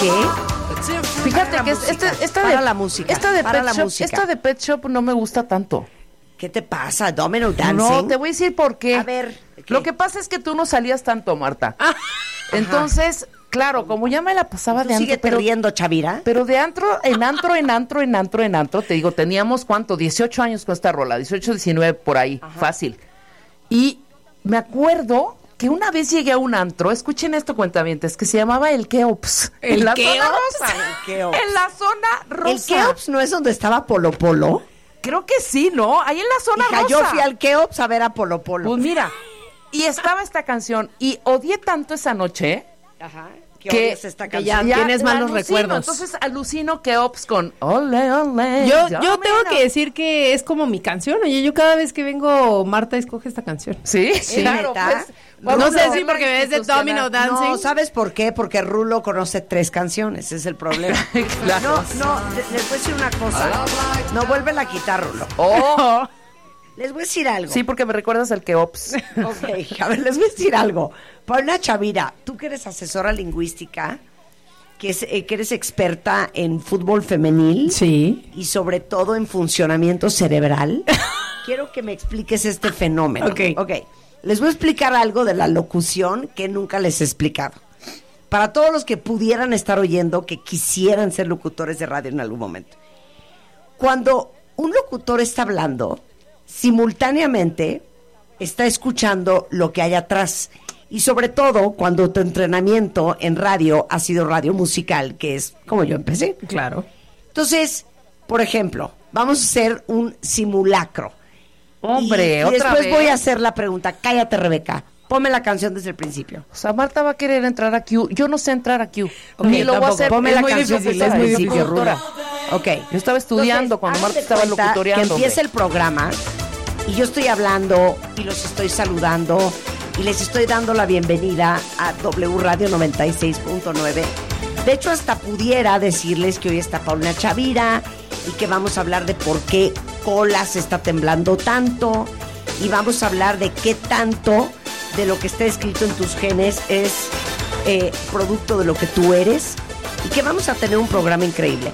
¿Qué? Fíjate que la música. Esta de Pet Shop no me gusta tanto. ¿Qué te pasa? Domino Dancing. No, te voy a decir por qué. A ver. ¿qué? Lo que pasa es que tú no salías tanto, Marta. Entonces, claro, como ya me la pasaba de antro. Sigue riendo, Chavira. Pero de antro, en antro, te digo, teníamos, ¿cuánto? 18 años con esta rola, 18, 19, por ahí, fácil. Y me acuerdo que una vez llegué a un antro, escuchen esto, cuentavientes, que se llamaba el Keops. ¿El en la Keops? zona rosa. El Keops. En la zona rosa. ¿El Keops no es donde estaba Polo Polo? Creo que sí, ¿no? Ahí en la zona Hija, rosa. yo fui al Keops a ver a Polo Polo. Pues mira, y estaba esta canción, y odié tanto esa noche, Ajá. Que que odias esta canción. ya tienes la malos alucino. recuerdos. Entonces alucino Keops con ole, ole. Yo ya tengo mira. que decir que es como mi canción. Oye, yo cada vez que vengo, Marta escoge esta canción. Sí, claro, ¿neta? pues, No sé si porque es de Domino Dancing. No, ¿sabes por qué? Porque Rulo conoce 3 canciones, ese es el problema. Claro. No, les voy a decir una cosa. No, vuélvela a quitar, Rulo. Oh, Les voy a decir algo. sí, porque me recuerdas al Keops. Ok, a ver, les voy a decir algo. Paula Chavira, tú que eres asesora lingüística, que eres experta en fútbol femenil. Sí. Y sobre todo en funcionamiento cerebral, quiero que me expliques este fenómeno. Ok. Les voy a explicar algo de la locución que nunca les he explicado. Para todos los que pudieran estar oyendo, que quisieran ser locutores de radio en algún momento. Cuando un locutor está hablando, simultáneamente está escuchando lo que hay atrás. Y sobre todo cuando tu entrenamiento en radio ha sido radio musical, que es como yo empecé. Claro. Entonces, por ejemplo, vamos a hacer un simulacro. Hombre, y otra después vez. voy a hacer la pregunta. Cállate, Rebeca. Ponme la canción desde el principio. O sea, Marta va a querer entrar a Q. Yo no sé entrar a Q. Ok, Ni lo voy a tampoco. hacer. Ponme es la muy canción difícil, desde el es muy principio, difícil. Rulo. Ok. Yo estaba estudiando cuando Entonces, Marta estaba hagan de cuenta locutoreando. que empieza hombre. el programa y yo estoy hablando y los estoy saludando y les estoy dando la bienvenida a W Radio 96.9. De hecho, hasta pudiera decirles que hoy está Paula Chavira y que vamos a hablar de por qué Cola se está temblando tanto y vamos a hablar de qué tanto de lo que está escrito en tus genes es producto de lo que tú eres y que vamos a tener un programa increíble.